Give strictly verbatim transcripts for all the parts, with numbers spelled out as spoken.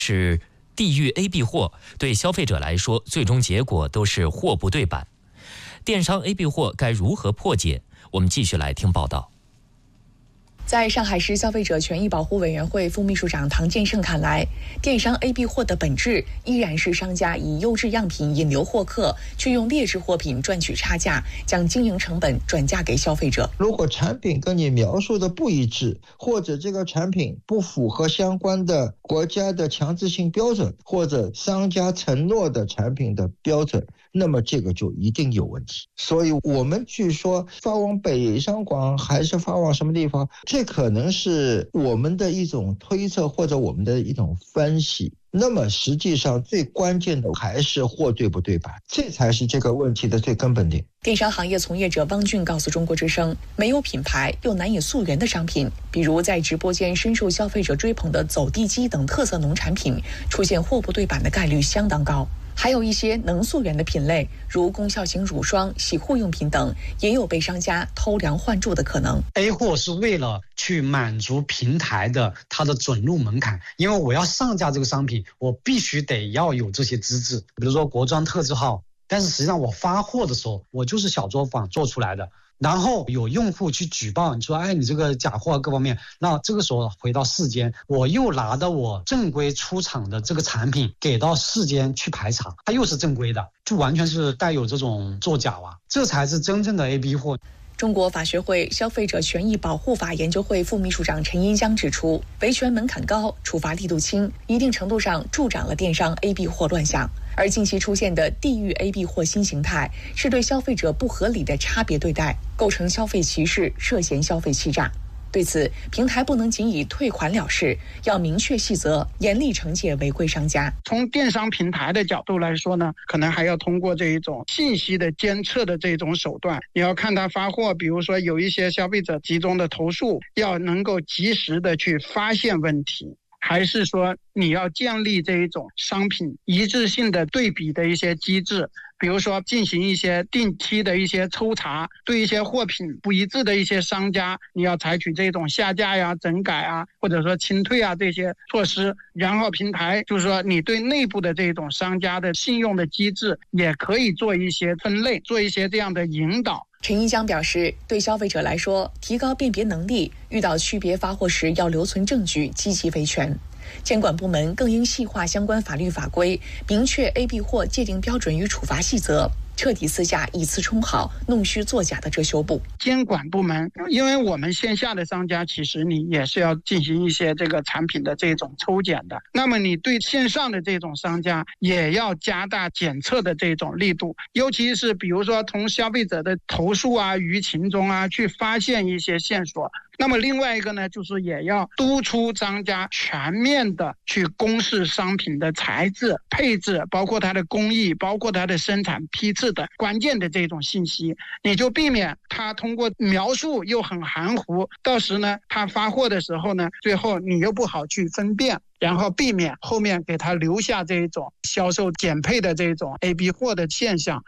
是地域 A B 货，对消费者来说，最终结果都是货不对版。电商 A B 货该如何破解？我们继续来听报道。 在上海市消费者权益保护委员会副秘书长唐建胜看来，电商 A B 货的本质依然是商家以优质样品引流获客，去用劣质货品赚取差价，将经营成本转嫁给消费者。 如果产品跟你描述的不一致，或者这个产品不符合相关的国家的强制性标准，或者商家承诺的产品的标准，那么这个就一定有问题。所以我们去说发往北上广还是发往什么地方，这可能是我们的一种推测或者我们的一种分析。那么实际上最关键的还是货对不对版，这才是这个问题的最根本点。 电商行业从业者汪俊告诉中国之声，没有品牌又难以溯源的商品，比如在直播间深受消费者追捧的走地鸡等特色农产品，出现货不对版的概率相当高。还有一些能溯源的品类，如功效型乳霜、洗护用品等，也有被商家偷梁换柱的可能。 A 货是为了去满足平台的它的准入门槛，因为我要上架这个商品，我必须得要有这些资质，比如说国装特字号，但是实际上我发货的时候，我就是小作坊做出来的。然后有用户去举报，你说哎你这个假货各方面，那这个时候回到市监，我又拿到我正规出厂的这个产品给到市监去排查，它又是正规的，就完全是带有这种作假啊，这才是真正的 A B 货。 中国法学会消费者权益保护法研究会副秘书长陈银江指出，维权门槛高，处罚力度轻，一定程度上助长了电商 A B 货乱象。而近期出现的地域 A B 货新形态，是对消费者不合理的差别对待，构成消费歧视，涉嫌消费欺诈。对此，平台不能仅以退款了事，要明确细则，严厉惩戒违规商家。 从电商平台的角度来说呢，可能还要通过这一种信息的监测的这种手段，你要看他发货，比如说有一些消费者集中的投诉，要能够及时的去发现问题。还是说你要建立这一种商品一致性的对比的一些机制，比如说进行一些定期的一些抽查，对一些货品不一致的一些商家，你要采取这种下架呀、整改啊，或者说清退啊这些措施。然后平台就是说你对内部的这种商家的信用的机制也可以做一些分类，做一些这样的引导。 陈一江表示，对消费者来说，提高辨别能力，遇到区别发货时要留存证据，积极维权。监管部门更应细化相关法律法规，明确 A B 货界定标准与处罚细则，彻底撕下以次充好、弄虚作假的遮羞布。 监管部门，因为我们线下的商家其实你也是要进行一些这个产品的这种抽检的，那么你对线上的这种商家也要加大检测的这种力度，尤其是比如说从消费者的投诉啊、舆情中啊去发现一些线索。那么另外一个呢，就是也要督促商家全面的去公示商品的材质、配置，包括它的工艺，包括它的生产批次的关键的这种信息，你就避免他通过描述又很含糊，到时呢他发货的时候呢，最后你又不好去分辨，然后避免后面给他留下这种销售减配的这种 A B 货的现象。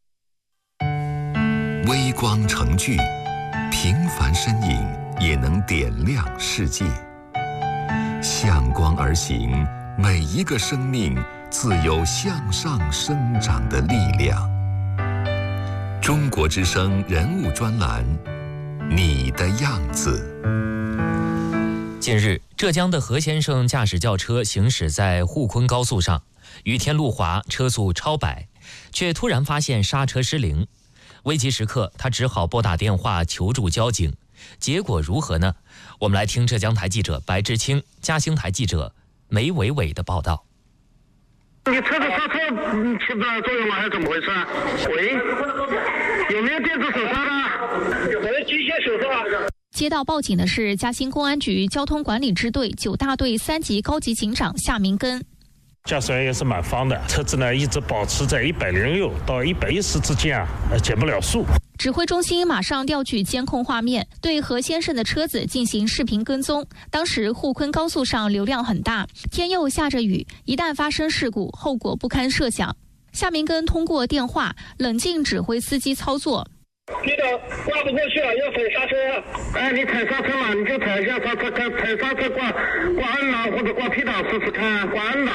微光成炬，平凡身影也能点亮世界。向光而行，每一个生命自有向上生长的力量。中国之声人物专栏，你的样子。 近日，浙江的何先生驾驶轿车行驶在沪昆高速上，雨天路滑，车速超百，却突然发现刹车失灵。危急时刻，他只好拨打电话求助交警。结果如何呢？我们来听浙江台记者白志清、嘉兴台记者梅伟伟的报道。 你车子刹车起不了作用了还是怎么回事啊？喂，有没有电子手刹的？我是机械手刹。 接到报警的是嘉兴公安局交通管理支队九大队三级高级警长夏明根。 驾驶员也是蛮方的，车子呢一直保持在一百零六到一百一十之间啊，减不了速。 指挥中心马上调取监控画面，对何先生的车子进行视频跟踪。当时沪昆高速上流量很大，天又下着雨，一旦发生事故，后果不堪设想。夏明根通过电话冷静指挥司机操作。 P 档挂不过去了，要踩刹车。哎，你踩刹车嘛，你就踩一下刹车，看踩刹车挂挂 N 档或者挂 P 档试试看，挂 N 档。